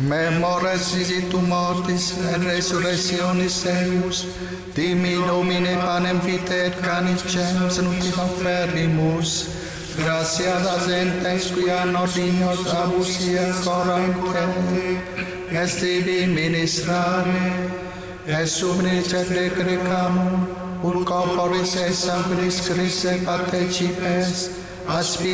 Memoras tu mortis et resurrectionis eius, dimi Domine panem vitae et canis cemus nutima ferrimus, gratias a gentes quia nodinos abusia corante, est tibi ministrare, et subnicet decrecamur, ut corporis et sanguinis Christe participes,